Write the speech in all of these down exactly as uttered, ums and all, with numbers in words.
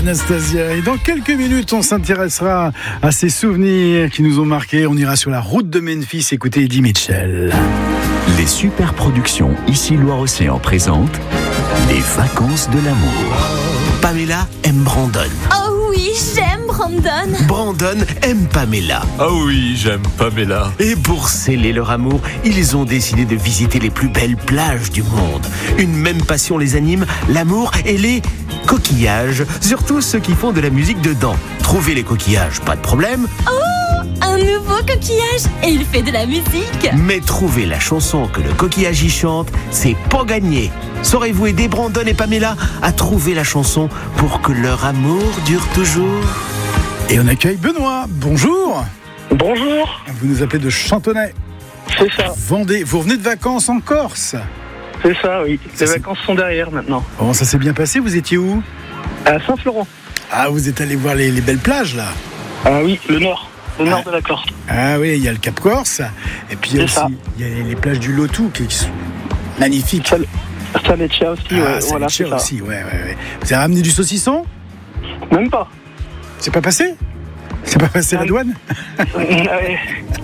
Anastasia. Et dans quelques minutes, on s'intéressera à ces souvenirs qui nous ont marqués. On ira sur la route de Memphis écouter Eddie Mitchell. Les super productions Ici Loire-Océan présentent Les vacances de l'amour. Pamela aime Brandon. Oh oui, j'aime Brandon. Brandon aime Pamela. Ah oui, j'aime Pamela. Et pour sceller leur amour, ils ont décidé de visiter les plus belles plages du monde. Une même passion les anime, l'amour et les coquillages. Surtout ceux qui font de la musique dedans. Trouver les coquillages, pas de problème. Oh, un nouveau coquillage et il fait de la musique. Mais trouver la chanson que le coquillage y chante, c'est pas gagné. Saurez-vous aider Brandon et Pamela à trouver la chanson pour que leur amour dure toujours? Et on accueille Benoît. Bonjour. Bonjour. Vous nous appelez de Chantonnay. C'est ça. Vendée. Vous revenez de vacances en Corse? C'est ça, oui. Ça, Les c'est... vacances sont derrière maintenant. Bon, ça s'est bien passé. Vous étiez où? À Saint-Florent. Ah, vous êtes allé voir les, les belles plages, là? Ah oui, le nord. Le nord ah. de la Corse. Ah oui, il y a le Cap Corse. Et puis il y a C'est aussi il y a les plages du Lotou qui sont magnifiques. Sal- Saleccia aussi, Ah, ouais, ça voilà, c'est ça. aussi, ouais, ouais, ouais. Vous avez ramené du saucisson? Même pas. C'est pas passé? C'est pas passé la douane? Ouais.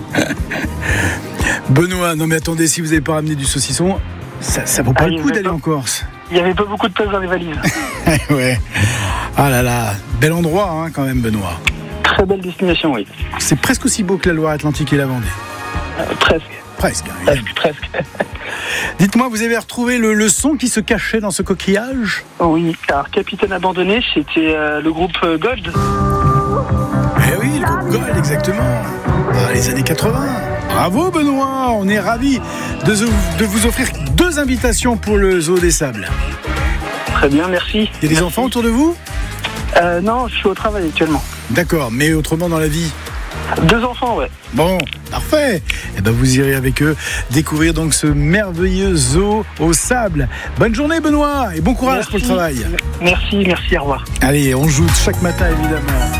Benoît, non mais attendez, si vous n'avez pas ramené du saucisson, ça, ça vaut pas Ah, le il y coup avait d'aller pas- en Corse. Il n'y avait pas beaucoup de place dans les valises. Ouais. Ah là là, bel endroit hein, quand même, Benoît. Très belle destination, oui. C'est presque aussi beau que la Loire-Atlantique et la Vendée. Euh, presque. Presque. hein. Presque, presque. Dites-moi, vous avez retrouvé le, le son qui se cachait dans ce coquillage? Oui, alors Capitaine Abandonné, c'était euh, le groupe euh, Gold. Eh oui, le groupe Gold, exactement. Ah, les années quatre-vingts. Bravo Benoît, on est ravis de, de vous offrir deux invitations pour le Zoo des Sables. Très bien, merci. Il y a des Merci. enfants autour de vous? euh, Non, je suis au travail actuellement. D'accord, mais autrement dans la vie? Deux enfants, ouais. Bon, parfait. Eh ben vous irez avec eux découvrir donc ce merveilleux zoo au sable. Bonne journée Benoît et bon courage Merci. pour le travail. Merci, merci, au revoir. Allez, on joue chaque matin évidemment.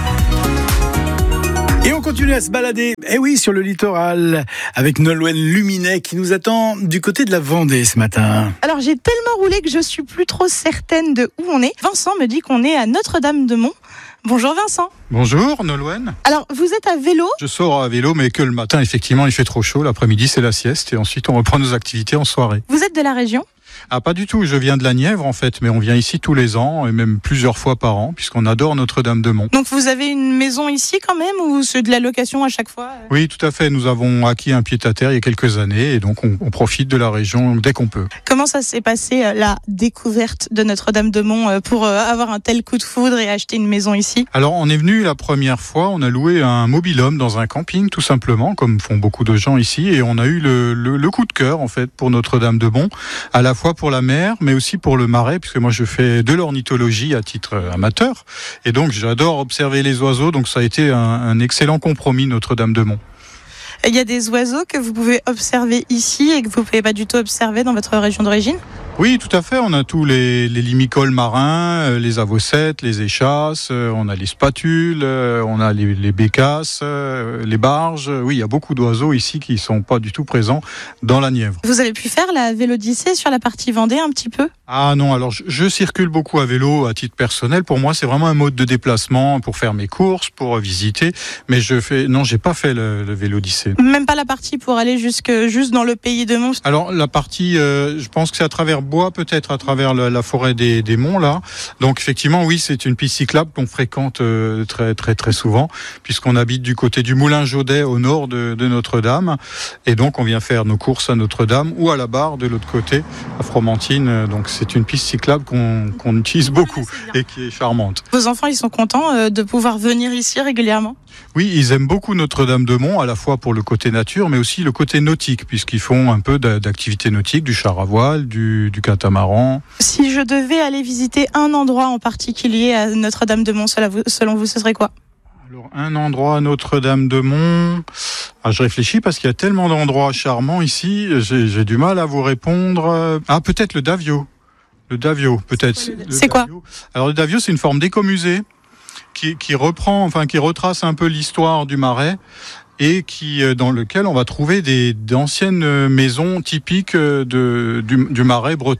Et on continue à se balader, eh oui, sur le littoral, avec Nolwenn Luminet qui nous attend du côté de la Vendée ce matin. Alors j'ai tellement roulé que je suis plus trop certaine de où on est. Vincent me dit qu'on est à Notre-Dame-de-Mont. Bonjour Vincent. Bonjour Nolwenn. Alors vous êtes à vélo? Je sors à vélo mais que le matin effectivement il fait trop chaud, l'après-midi c'est la sieste et ensuite on reprend nos activités en soirée. Vous êtes de la région? Ah pas du tout, je viens de la Nièvre en fait, mais on vient ici tous les ans et même plusieurs fois par an puisqu'on adore Notre-Dame-de-Mont. Donc vous avez une maison ici quand même ou c'est de la location à chaque fois? Oui tout à fait, nous avons acquis un pied-à-terre il y a quelques années et donc on, on profite de la région dès qu'on peut. Comment ça s'est passé euh, la découverte de Notre-Dame-de-Mont euh, pour euh, avoir un tel coup de foudre et acheter une maison ici? Alors on est venu la première fois, on a loué un mobil-home dans un camping tout simplement, comme font beaucoup de gens ici, et on a eu le, le, le coup de cœur en fait pour Notre-Dame-de-Mont, à la fois pour la mer, mais aussi pour le marais, puisque moi je fais de l'ornithologie à titre amateur, et donc j'adore observer les oiseaux, donc ça a été un, un excellent compromis Notre-Dame-de-Mont. Il y a des oiseaux que vous pouvez observer ici et que vous ne pouvez pas du tout observer dans votre région d'origine? Oui, tout à fait. On a tous les, les limicoles marins, les avocettes, les échasses, on a les spatules, on a les, les bécasses, les barges. Oui, il y a beaucoup d'oiseaux ici qui ne sont pas du tout présents dans la Nièvre. Vous avez pu faire la Vélodyssée sur la partie Vendée un petit peu? Ah non, alors je, je circule beaucoup à vélo à titre personnel. Pour moi, c'est vraiment un mode de déplacement pour faire mes courses, pour visiter. Mais je fais, non, j'ai pas fait le, le Vélodyssée. Même pas la partie pour aller jusque, juste dans le pays de Mont? Alors la partie, euh, je pense que c'est à travers Bois, peut-être à travers la, la forêt des, des monts là. Donc effectivement, oui, c'est une piste cyclable qu'on fréquente euh, très très très souvent, puisqu'on habite du côté du Moulin Jaudet au nord de, de Notre-Dame, et donc on vient faire nos courses à Notre-Dame ou à la Barre de l'autre côté, à Fromentine. Donc c'est une piste cyclable qu'on, qu'on utilise beaucoup et qui est charmante. Vos enfants, ils sont contents euh, de pouvoir venir ici régulièrement? Oui, ils aiment beaucoup Notre-Dame-de-Mont, à la fois pour le côté nature, mais aussi le côté nautique, puisqu'ils font un peu d'activité nautique, du char à voile, du, du catamaran. Si je devais aller visiter un endroit en particulier à Notre-Dame-de-Mont, selon vous, ce serait quoi? Alors, un endroit à Notre-Dame-de-Mont... Ah, je réfléchis parce qu'il y a tellement d'endroits charmants ici, j'ai, j'ai du mal à vous répondre. Ah, peut-être le Davio. Le Davio, peut-être. C'est, le c'est quoi? Alors, le Davio, c'est une forme d'écomusée qui, qui reprend, enfin, qui retrace un peu l'histoire du Marais et qui, dans lequel on va trouver des, d'anciennes maisons typiques de, du, du Marais breton.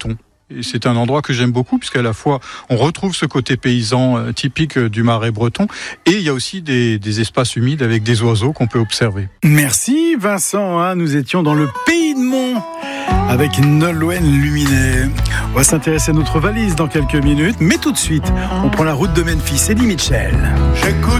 Et c'est un endroit que j'aime beaucoup, puisqu'à la fois, on retrouve ce côté paysan euh, typique du Marais breton, et il y a aussi des, des espaces humides avec des oiseaux qu'on peut observer. Merci Vincent, hein, nous étions dans le Pays de Mont avec Nolwenn Luminet. On va s'intéresser à notre valise dans quelques minutes, mais tout de suite, on prend la route de Memphis. Eddie Mitchell. J'écoute